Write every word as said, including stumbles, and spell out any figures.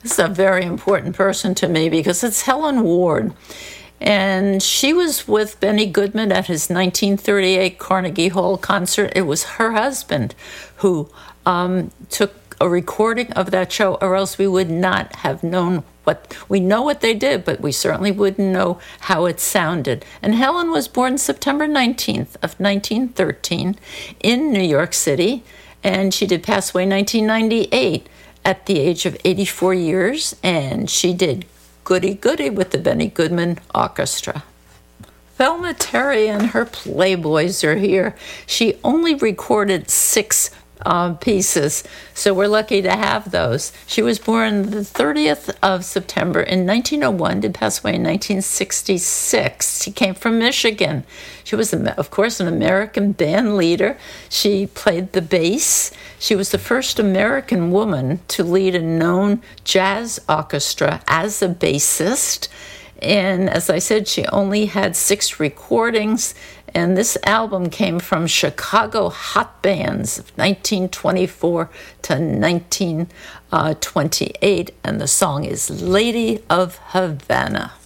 This is a very important person to me because it's Helen Ward. And she was with Benny Goodman at his nineteen thirty-eight Carnegie Hall concert. It was her husband who um, took a recording of that show, or else we would not have known what, we know what they did, but we certainly wouldn't know how it sounded. And Helen was born September nineteenth of nineteen thirteen in New York City, and she did pass away in nineteen ninety-eight at the age of eighty-four years, and she did Goody Goody with the Benny Goodman Orchestra. Thelma Terry and her Playboys are here. She only recorded six uh, pieces, so we're lucky to have those. She was born the thirtieth of September in nineteen oh one, did pass away in nineteen sixty-six. She came from Michigan. She was, of course, an American band leader. She played the bass. She was the first American woman to lead a known jazz orchestra as a bassist. And as I said, she only had six recordings. And this album came from Chicago Hot Bands of nineteen twenty-four to nineteen twenty-eight. And the song is Lady of Havana.